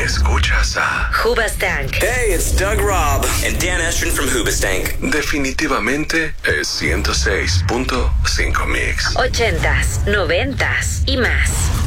Escuchas a Hoobastank. Hey, it's Doug Robb and Dan Estrin from Hoobastank. definitivamente es 106.5 Mix. 80s, 90s y más.